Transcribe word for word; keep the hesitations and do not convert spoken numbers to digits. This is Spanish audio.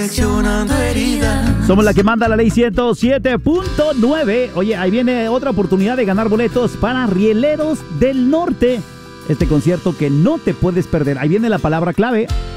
Somos la que manda la ley ciento siete punto nueve. Oye, ahí viene otra oportunidad de ganar boletos para Rieleros del Norte. Este concierto que no te puedes perder. Ahí viene la palabra clave.